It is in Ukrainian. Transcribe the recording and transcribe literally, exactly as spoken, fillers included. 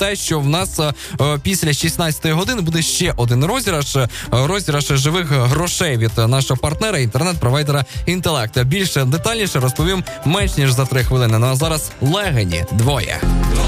те, що в нас е, після шістнадцятої години буде ще один розіграш. Е, розіграш живих грошей від нашого партнера, інтернет-провайдера «Інтелект». Більше детальніше розповім менш ніж за три хвилини. Ну а зараз Легені двоє.